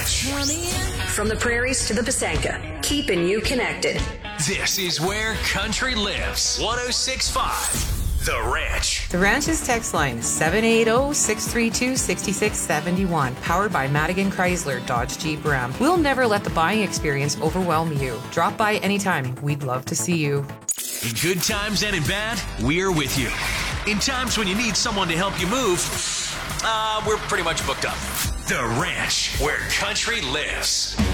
Ranch. From the prairies to the Pasanka, keeping you connected. This is where country lives. 106.5 The Ranch. The Ranch's text line is 780-632-6671. Powered by Madigan Chrysler, Dodge Jeep Ram. We'll never let the buying experience overwhelm you. Drop by anytime. We'd love to see you. In good times and in bad, we're with you. In times when you need someone to help you move, we're pretty much booked up. The Ranch, where country lives.